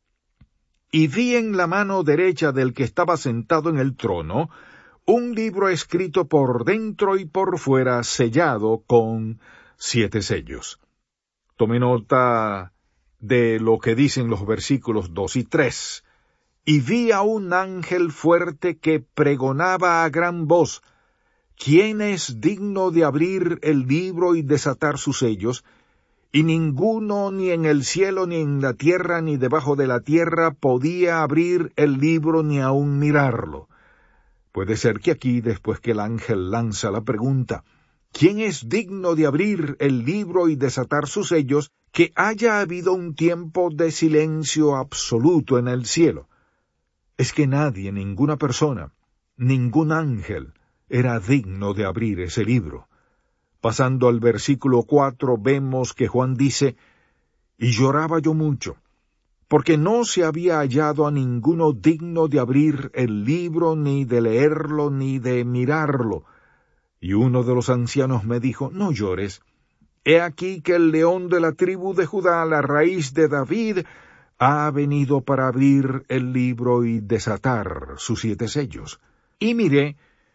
Y vi en la mano derecha del que estaba sentado en el trono un libro escrito por dentro y por fuera, sellado con siete sellos. Tomé nota de lo que dicen los versículos dos y tres. Y vi a un ángel fuerte que pregonaba a gran voz: ¿Quién es digno de abrir el libro y desatar sus sellos? Y ninguno, ni en el cielo, ni en la tierra, ni debajo de la tierra, podía abrir el libro ni aun mirarlo. Puede ser que aquí, después que el ángel lanza la pregunta, ¿quién es digno de abrir el libro y desatar sus sellos?, que haya habido un tiempo de silencio absoluto en el cielo. Es que nadie, ninguna persona, ningún ángel, era digno de abrir ese libro. Pasando al versículo cuatro, vemos que Juan dice: Y lloraba yo mucho, porque no se había hallado a ninguno digno de abrir el libro, ni de leerlo, ni de mirarlo. Y uno de los ancianos me dijo: No llores. He aquí que el león de la tribu de Judá, la raíz de David, ha venido para abrir el libro y desatar sus siete sellos. Y miré,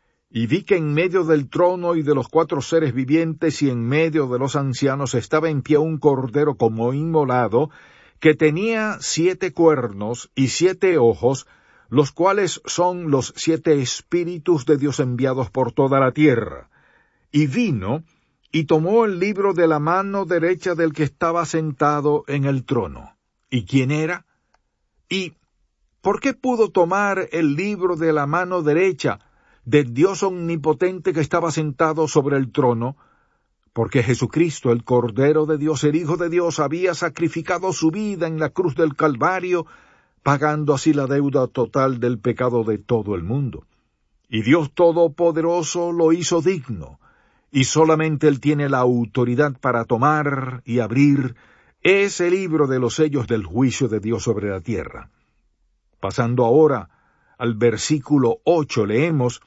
y vi que en medio del trono y de los cuatro seres vivientes y en medio de los ancianos estaba en pie un cordero como inmolado, que tenía siete cuernos y siete ojos, los cuales son los siete espíritus de Dios enviados por toda la tierra. Y vino, y tomó el libro de la mano derecha del que estaba sentado en el trono. ¿Y quién era? ¿Y por qué pudo tomar el libro de la mano derecha del Dios omnipotente que estaba sentado sobre el trono? Porque Jesucristo, el Cordero de Dios, el Hijo de Dios, había sacrificado su vida en la cruz del Calvario, pagando así la deuda total del pecado de todo el mundo. Y Dios Todopoderoso lo hizo digno, y solamente Él tiene la autoridad para tomar y abrir ese libro de los sellos del juicio de Dios sobre la tierra. Pasando ahora al versículo ocho, leemos: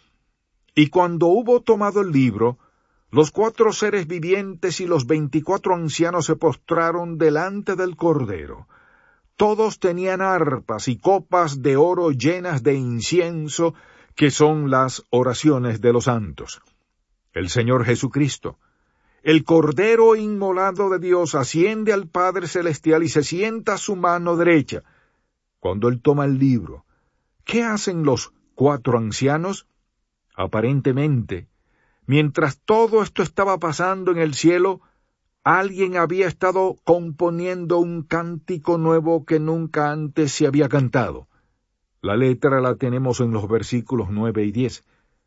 Y cuando hubo tomado el libro, los cuatro seres vivientes y los veinticuatro ancianos se postraron delante del Cordero. Todos tenían arpas y copas de oro llenas de incienso, que son las oraciones de los santos. El Señor Jesucristo, el Cordero inmolado de Dios, asciende al Padre Celestial y se sienta a su mano derecha. Cuando Él toma el libro, ¿qué hacen los cuatro ancianos? Aparentemente, mientras todo esto estaba pasando en el cielo, alguien había estado componiendo un cántico nuevo que nunca antes se había cantado. La letra la tenemos en los versículos nueve y diez.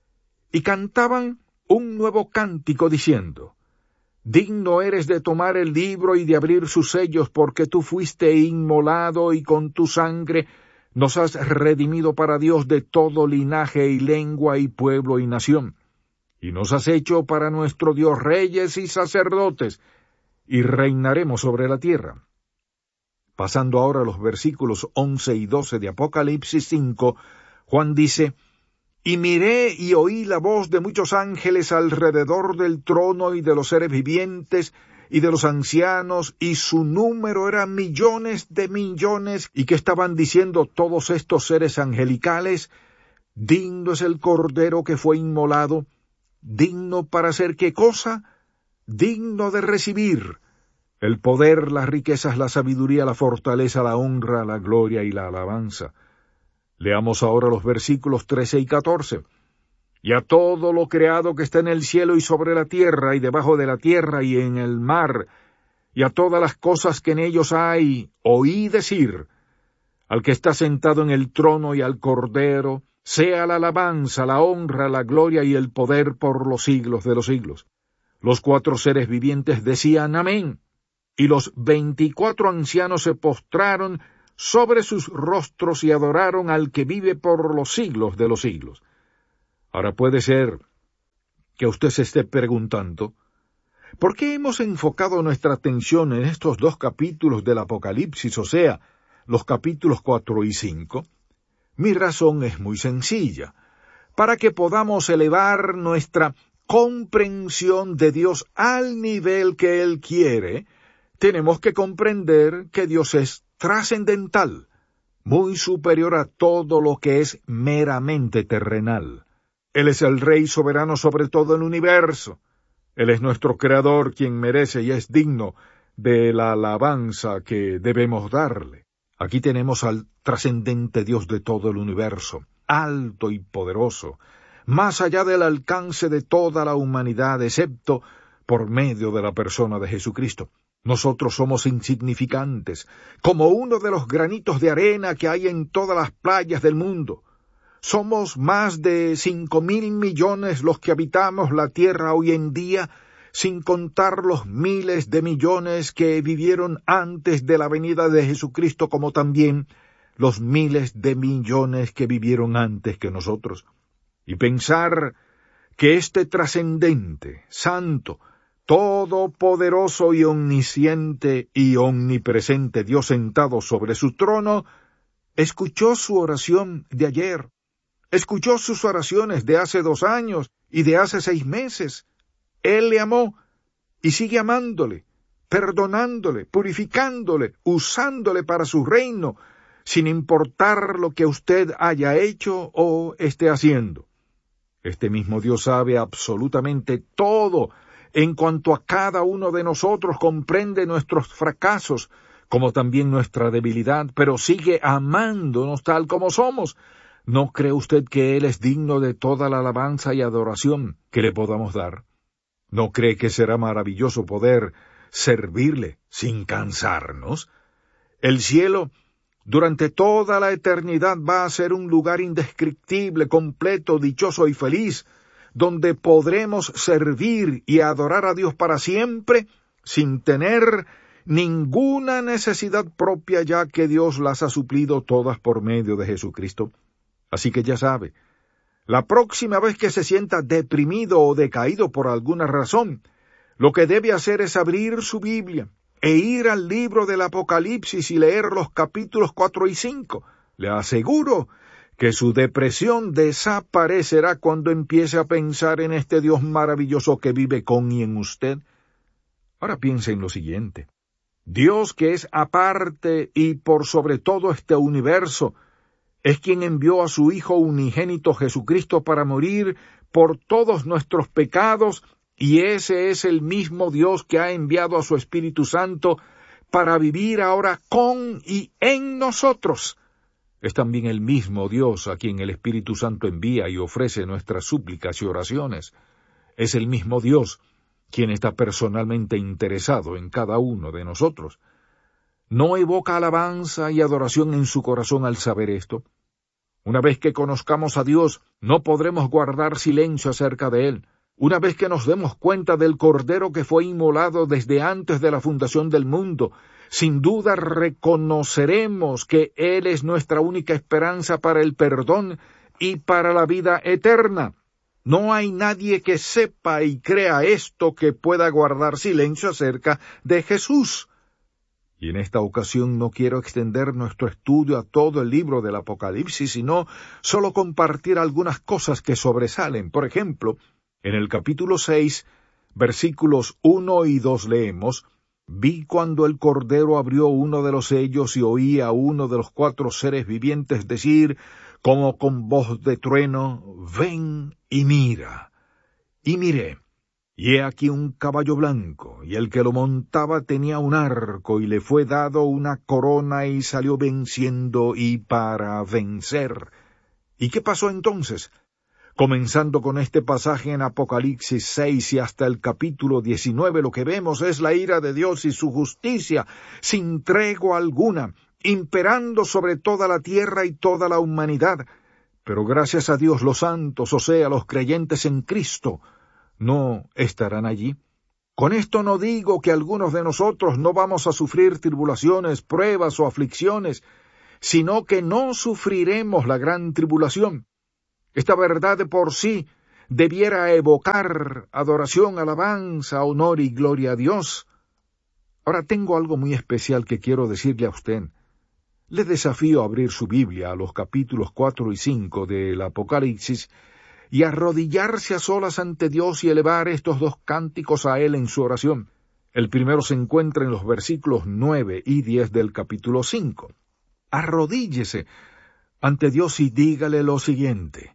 Y cantaban un nuevo cántico diciendo: Digno eres de tomar el libro y de abrir sus sellos, porque tú fuiste inmolado y con tu sangre nos has redimido para Dios de todo linaje y lengua y pueblo y nación. Y nos has hecho para nuestro Dios reyes y sacerdotes, y reinaremos sobre la tierra. Pasando ahora a los versículos once y doce de Apocalipsis cinco, Juan dice: Y miré y oí la voz de muchos ángeles alrededor del trono y de los seres vivientes y de los ancianos, y su número era millones de millones, y que estaban diciendo todos estos seres angelicales: Digno es el Cordero que fue inmolado, digno para hacer ¿qué cosa? Digno de recibir el poder, las riquezas, la sabiduría, la fortaleza, la honra, la gloria y la alabanza. Leamos ahora los versículos trece y catorce. Y a todo lo creado que está en el cielo y sobre la tierra y debajo de la tierra y en el mar, y a todas las cosas que en ellos hay, oí decir: al que está sentado en el trono y al Cordero, sea la alabanza, la honra, la gloria y el poder por los siglos de los siglos. Los cuatro seres vivientes decían amén, y los veinticuatro ancianos se postraron sobre sus rostros y adoraron al que vive por los siglos de los siglos. Ahora puede ser que usted se esté preguntando, ¿por qué hemos enfocado nuestra atención en estos dos capítulos del Apocalipsis, o sea, los capítulos cuatro y cinco? Mi razón es muy sencilla, para que podamos elevar nuestra comprensión de Dios al nivel que Él quiere, tenemos que comprender que Dios es trascendental, muy superior a todo lo que es meramente terrenal. Él es el Rey soberano sobre todo el universo. Él es nuestro Creador, quien merece y es digno de la alabanza que debemos darle. Aquí tenemos al trascendente Dios de todo el universo, alto y poderoso, más allá del alcance de toda la humanidad, excepto por medio de la persona de Jesucristo. Nosotros somos insignificantes, como uno de los granitos de arena que hay en todas las playas del mundo. Somos más de cinco mil millones los que habitamos la tierra hoy en día, sin contar los miles de millones que vivieron antes de la venida de Jesucristo, como también los miles de millones que vivieron antes que nosotros. Y pensar que este trascendente, santo, todopoderoso y omnisciente y omnipresente Dios sentado sobre su trono, escuchó su oración de ayer, escuchó sus oraciones de hace dos años y de hace seis meses. Él le amó y sigue amándole, perdonándole, purificándole, usándole para su reino, sin importar lo que usted haya hecho o esté haciendo. Este mismo Dios sabe absolutamente todo en cuanto a cada uno de nosotros, comprende nuestros fracasos, como también nuestra debilidad, pero sigue amándonos tal como somos. ¿No cree usted que Él es digno de toda la alabanza y adoración que le podamos dar? ¿No cree que será maravilloso poder servirle sin cansarnos? El cielo, durante toda la eternidad, va a ser un lugar indescriptible, completo, dichoso y feliz, donde podremos servir y adorar a Dios para siempre, sin tener ninguna necesidad propia, ya que Dios las ha suplido todas por medio de Jesucristo. Así que ya sabe, la próxima vez que se sienta deprimido o decaído por alguna razón, lo que debe hacer es abrir su Biblia e ir al libro del Apocalipsis y leer los capítulos cuatro y cinco. Le aseguro que su depresión desaparecerá cuando empiece a pensar en este Dios maravilloso que vive con y en usted. Ahora piense en lo siguiente. Dios, que es aparte y por sobre todo este universo, es quien envió a su Hijo unigénito Jesucristo para morir por todos nuestros pecados, y ese es el mismo Dios que ha enviado a su Espíritu Santo para vivir ahora con y en nosotros. Es también el mismo Dios a quien el Espíritu Santo envía y ofrece nuestras súplicas y oraciones. Es el mismo Dios quien está personalmente interesado en cada uno de nosotros. ¿No evoca alabanza y adoración en su corazón al saber esto? Una vez que conozcamos a Dios, no podremos guardar silencio acerca de Él. Una vez que nos demos cuenta del Cordero que fue inmolado desde antes de la fundación del mundo, sin duda reconoceremos que Él es nuestra única esperanza para el perdón y para la vida eterna. No hay nadie que sepa y crea esto que pueda guardar silencio acerca de Jesús. Y en esta ocasión no quiero extender nuestro estudio a todo el libro del Apocalipsis, sino solo compartir algunas cosas que sobresalen. Por ejemplo, en el capítulo seis, versículos uno y dos leemos: «Vi cuando el Cordero abrió uno de los sellos y oí a uno de los cuatro seres vivientes decir, como con voz de trueno, ven y mira. Y miré, y he aquí un caballo blanco, y el que lo montaba tenía un arco, y le fue dado una corona, y salió venciendo y para vencer». ¿Y qué pasó entonces? Comenzando con este pasaje en Apocalipsis seis y hasta el capítulo diecinueve, lo que vemos es la ira de Dios y su justicia, sin tregua alguna, imperando sobre toda la tierra y toda la humanidad. Pero gracias a Dios los santos, o sea, los creyentes en Cristo, no estarán allí. Con esto no digo que algunos de nosotros no vamos a sufrir tribulaciones, pruebas o aflicciones, sino que no sufriremos la gran tribulación. Esta verdad de por sí debiera evocar adoración, alabanza, honor y gloria a Dios. Ahora tengo algo muy especial que quiero decirle a usted. Le desafío a abrir su Biblia a los capítulos cuatro y cinco del Apocalipsis y arrodillarse a solas ante Dios y elevar estos dos cánticos a Él en su oración. El primero se encuentra en los versículos nueve y diez del capítulo cinco. Arrodíllese ante Dios y dígale lo siguiente: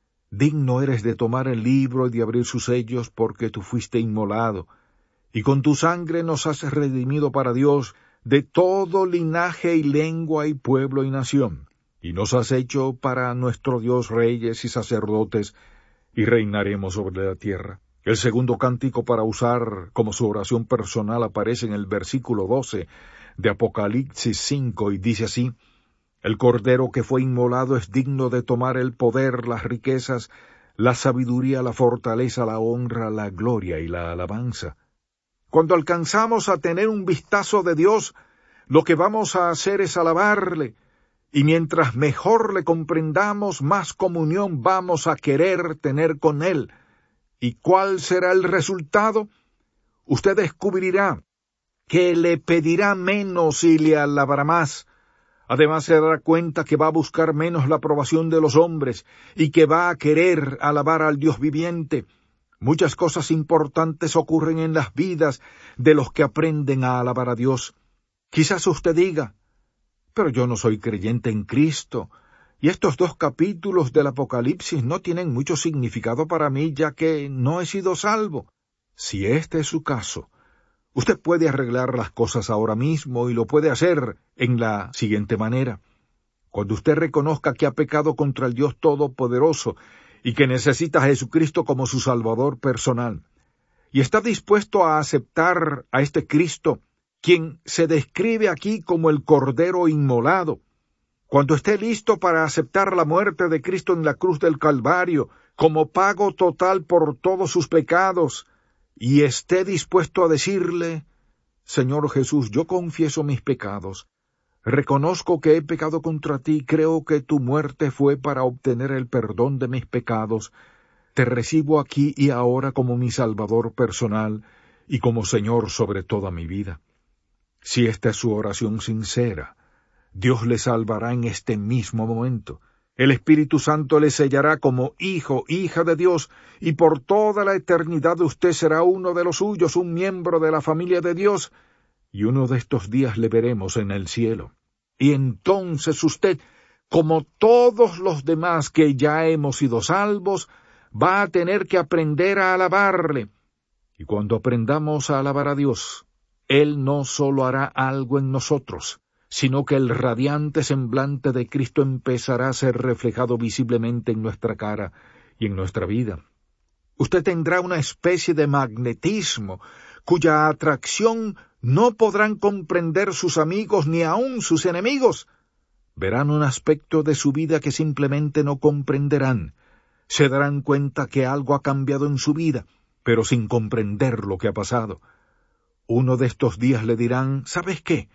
digno eres de tomar el libro y de abrir sus sellos, porque tú fuiste inmolado, y con tu sangre nos has redimido para Dios de todo linaje y lengua y pueblo y nación, y nos has hecho para nuestro Dios reyes y sacerdotes, y reinaremos sobre la tierra. El segundo cántico para usar como su oración personal aparece en el versículo doce de Apocalipsis cinco, y dice así: el Cordero que fue inmolado es digno de tomar el poder, las riquezas, la sabiduría, la fortaleza, la honra, la gloria y la alabanza. Cuando alcanzamos a tener un vistazo de Dios, lo que vamos a hacer es alabarle, y mientras mejor le comprendamos, más comunión vamos a querer tener con Él. ¿Y cuál será el resultado? Usted descubrirá que le pedirá menos y le alabará más. Además se dará cuenta que va a buscar menos la aprobación de los hombres y que va a querer alabar al Dios viviente. Muchas cosas importantes ocurren en las vidas de los que aprenden a alabar a Dios. Quizás usted diga: pero yo no soy creyente en Cristo, y estos dos capítulos del Apocalipsis no tienen mucho significado para mí, ya que no he sido salvo. Si este es su caso, usted puede arreglar las cosas ahora mismo y lo puede hacer en la siguiente manera. Cuando usted reconozca que ha pecado contra el Dios Todopoderoso y que necesita a Jesucristo como su Salvador personal, y está dispuesto a aceptar a este Cristo, quien se describe aquí como el Cordero inmolado, cuando esté listo para aceptar la muerte de Cristo en la cruz del Calvario como pago total por todos sus pecados, y esté dispuesto a decirle: Señor Jesús, yo confieso mis pecados, reconozco que he pecado contra ti, creo que tu muerte fue para obtener el perdón de mis pecados, te recibo aquí y ahora como mi Salvador personal y como Señor sobre toda mi vida. Si esta es su oración sincera, Dios le salvará en este mismo momento. El Espíritu Santo le sellará como hijo, hija de Dios, y por toda la eternidad usted será uno de los suyos, un miembro de la familia de Dios, y uno de estos días le veremos en el cielo. Y entonces usted, como todos los demás que ya hemos sido salvos, va a tener que aprender a alabarle. Y cuando aprendamos a alabar a Dios, Él no solo hará algo en nosotros, sino que el radiante semblante de Cristo empezará a ser reflejado visiblemente en nuestra cara y en nuestra vida. Usted tendrá una especie de magnetismo, cuya atracción no podrán comprender sus amigos ni aun sus enemigos. Verán un aspecto de su vida que simplemente no comprenderán. Se darán cuenta que algo ha cambiado en su vida, pero sin comprender lo que ha pasado. Uno de estos días le dirán: ¿sabes qué?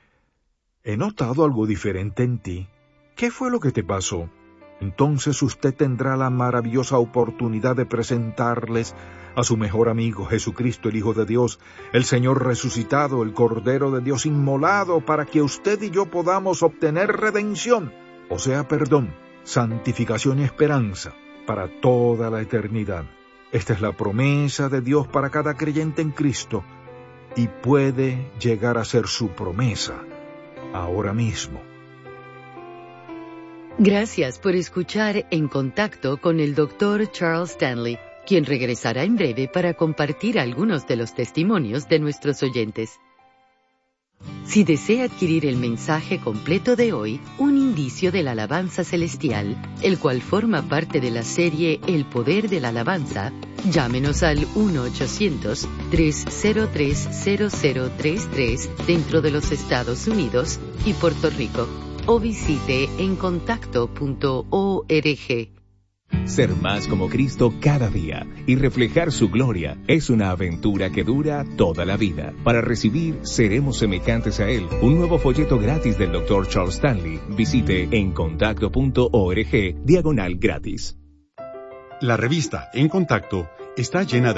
He notado algo diferente en ti. ¿Qué fue lo que te pasó? Entonces usted tendrá la maravillosa oportunidad de presentarles a su mejor amigo, Jesucristo, el Hijo de Dios, el Señor resucitado, el Cordero de Dios inmolado, para que usted y yo podamos obtener redención, o sea, perdón, santificación y esperanza para toda la eternidad. Esta es la promesa de Dios para cada creyente en Cristo, y puede llegar a ser su promesa ahora mismo. Gracias por escuchar En Contacto con el doctor Charles Stanley, quien regresará en breve para compartir algunos de los testimonios de nuestros oyentes. Si desea adquirir el mensaje completo de hoy, Un indicio de la alabanza celestial, el cual forma parte de la serie El poder de la alabanza, llámenos al uno ochocientos, tres cero tres, cero cero tres tres dentro de los Estados Unidos y Puerto Rico, o visite encontacto punto org. Ser más como Cristo cada día y reflejar su gloria es una aventura que dura toda la vida. Para recibir Seremos semejantes a Él, un nuevo folleto gratis del doctor Charles Stanley, visite encontacto punto org diagonal gratis. La revista En Contacto está llena de